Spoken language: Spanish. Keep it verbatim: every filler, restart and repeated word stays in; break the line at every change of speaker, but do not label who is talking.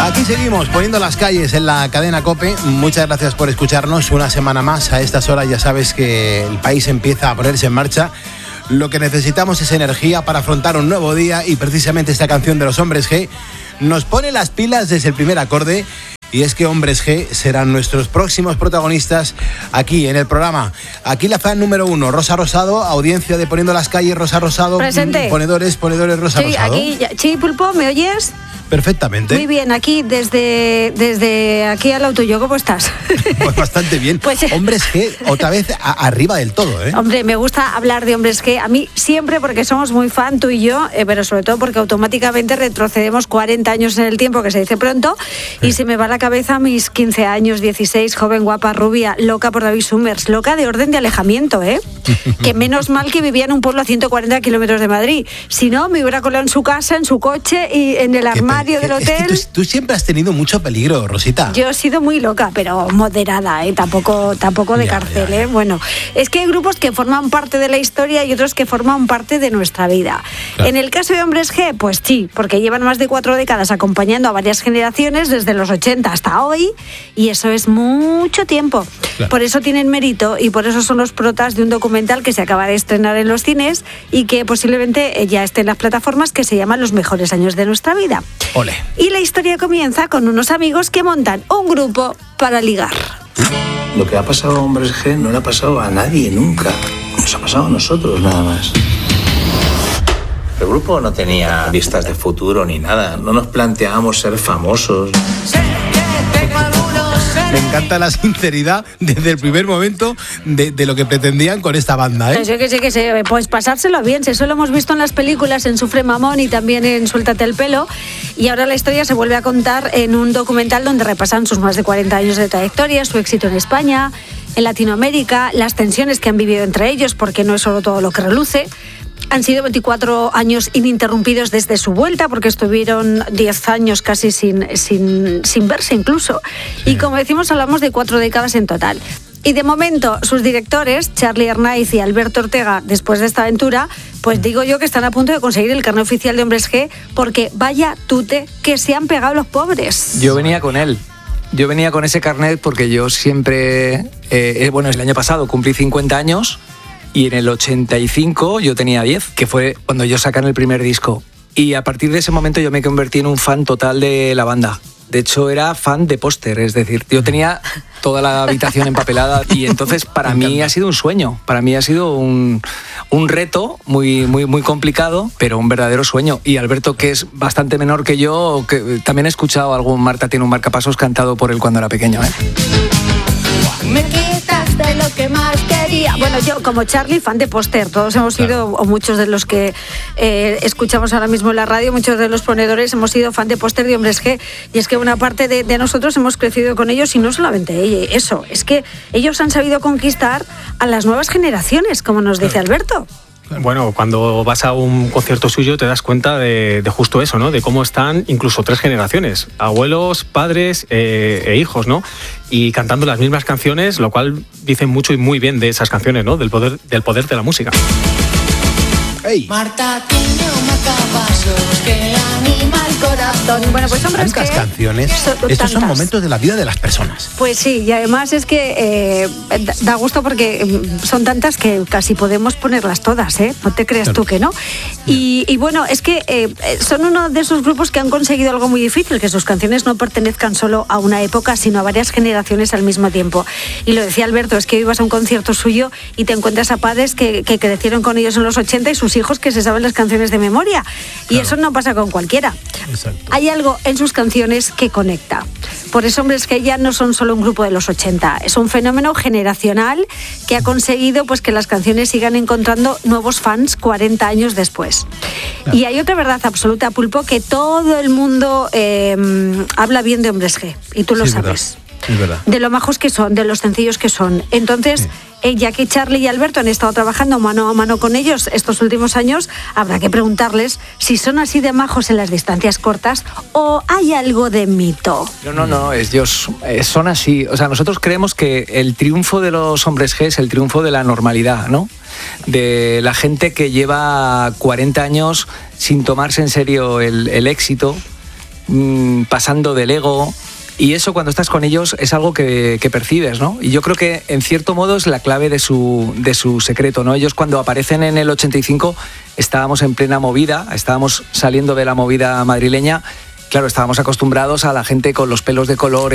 Aquí seguimos poniendo las calles en la cadena COPE. Muchas gracias por escucharnos una semana más. A estas horas ya sabes que el país empieza a ponerse en marcha. Lo que necesitamos es energía para afrontar un nuevo día y precisamente esta canción de los Hombres G nos pone las pilas desde el primer acorde. Y es que Hombres G serán nuestros próximos protagonistas aquí en el programa. Aquí la fan número uno, Rosa Rosado, audiencia de Poniendo las Calles, Rosa Rosado.
Presente.
Ponedores, ponedores, Rosa
sí,
Rosado.
Aquí, Chi Pulpo, ¿me oyes?
Perfectamente.
Muy bien, aquí desde, desde aquí al lado tuyo, ¿cómo estás?
Pues bastante bien. Pues, Hombres G, otra vez a, arriba del todo, ¿eh?
Hombre, me gusta hablar de Hombres G, a mí siempre porque somos muy fan, tú y yo, eh, pero sobre todo porque automáticamente retrocedemos cuarenta años en el tiempo, que se dice pronto, sí. Y se me va la cabeza mis quince años, dieciséis, joven, guapa, rubia, loca por David Summers, loca de orden de alejamiento, ¿eh? Que menos mal que vivía en un pueblo a ciento cuarenta kilómetros de Madrid, si no me hubiera colado en su casa, en su coche y en el armario del hotel.
Es que tú, tú siempre has tenido mucho peligro, Rosita.
Yo he sido muy loca, pero moderada, ¿eh? Tampoco, tampoco de ya, cárcel, ya, ya. ¿eh? Bueno, es que hay grupos que forman parte de la historia y otros que forman parte de nuestra vida. Claro. En el caso de Hombres G, pues sí, porque llevan más de cuatro décadas acompañando a varias generaciones, desde los ochenta hasta hoy, y eso es mucho tiempo. Claro. Por eso tienen mérito y por eso son los protas de un documental que se acaba de estrenar en los cines y que posiblemente ya esté en las plataformas, que se llama Los mejores años de nuestra vida.
Ole.
Y la historia comienza con unos amigos que montan un grupo para ligar.
Lo que ha pasado a Hombres G no le ha pasado a nadie nunca. Nos ha pasado a nosotros nada más. El grupo no tenía vistas de futuro ni nada. No nos planteábamos ser famosos.
Me encanta la sinceridad desde el primer momento de, de lo que pretendían con esta banda, ¿eh?
Sí, que sí, que sí. Pues pasárselo bien. Si eso lo hemos visto en las películas, en Sufre Mamón y también en Suéltate el pelo. Y ahora la historia se vuelve a contar en un documental donde repasan sus más de cuarenta años de trayectoria, su éxito en España, en Latinoamérica, las tensiones que han vivido entre ellos, porque no es solo todo lo que reluce. Han sido veinticuatro años ininterrumpidos desde su vuelta, porque estuvieron diez años casi sin, sin, sin verse incluso. Sí. Y como decimos, hablamos de cuatro décadas en total. Y de momento, sus directores, Charly Hernáiz y Alberto Ortega, después de esta aventura, pues digo yo que están a punto de conseguir el carnet oficial de Hombres G, porque vaya tute que se han pegado los pobres.
Yo venía con él. Yo venía con ese carnet porque yo siempre... Eh, bueno, el año pasado cumplí cincuenta años... Y en el ochenta y cinco yo tenía diez, que fue cuando ellos sacan el primer disco. Y a partir de ese momento yo me convertí en un fan total de la banda. De hecho, era fan de póster, es decir, yo tenía toda la habitación empapelada y entonces para mí ha sido un sueño, para mí ha sido un, un reto muy, muy, muy complicado, pero un verdadero sueño. Y Alberto, que es bastante menor que yo, que también he escuchado algún Marta tiene un marcapasos cantado por él cuando era pequeño, ¿eh?
Me quitaste lo que más quería. Bueno, yo como Charly, fan de póster. Todos hemos sido, claro. O muchos de los que eh, escuchamos ahora mismo en la radio, muchos de los ponedores hemos sido fan de póster de Hombres G. Y es que una parte de, de nosotros hemos crecido con ellos y no solamente eso. Es que ellos han sabido conquistar a las nuevas generaciones, como nos dice Alberto.
Bueno, cuando vas a un concierto suyo te das cuenta de, de justo eso, ¿no? De cómo están incluso tres generaciones, abuelos, padres eh, e hijos, ¿no? Y cantando las mismas canciones, lo cual dice mucho y muy bien de esas canciones, ¿no? Del poder, del poder de la música.
Hey.
Marta tiene un marcapasos que anima el corazón.
Bueno, pues hombres
tantas
que
canciones,
so,
estos
tantas.
son momentos de la vida de las personas.
Pues sí, y además es que eh, da gusto porque son tantas que casi podemos ponerlas todas, ¿eh? No te creas claro. Tú que no. Y, y bueno, es que eh, son uno de esos grupos que han conseguido algo muy difícil, que sus canciones no pertenezcan solo a una época, sino a varias generaciones al mismo tiempo. Y lo decía Alberto, es que ibas a un concierto suyo y te encuentras a padres que, que crecieron con ellos en los ochenta y sus hijos que se saben las canciones de memoria. Y claro. Eso no pasa con cualquiera.
Exacto.
Hay algo en sus canciones que conecta. Por eso Hombres G ya no son solo un grupo de los ochenta, es un fenómeno generacional que ha conseguido pues, que las canciones sigan encontrando nuevos fans cuarenta años después. Claro. Y hay otra verdad absoluta, Pulpo, que todo el mundo eh, habla bien de Hombres G, y tú lo sí, sabes.
Es verdad.
De lo majos que son, de los sencillos que son. Entonces, sí. eh, ya que Charly y Alberto han estado trabajando mano a mano con ellos estos últimos años, habrá que preguntarles si son así de majos en las distancias cortas o hay algo de mito.
No, no, no, ellos son así. O sea, nosotros creemos que el triunfo de los Hombres G es el triunfo de la normalidad, ¿no? De la gente que lleva cuarenta años sin tomarse en serio el, el éxito, mmm, pasando del ego. Y eso cuando estás con ellos es algo que, que percibes, ¿no? Y yo creo que en cierto modo es la clave de su, de su secreto, ¿no? Ellos cuando aparecen en el ochenta y cinco estábamos en plena movida, estábamos saliendo de la movida madrileña. Claro, estábamos acostumbrados a la gente con los pelos de color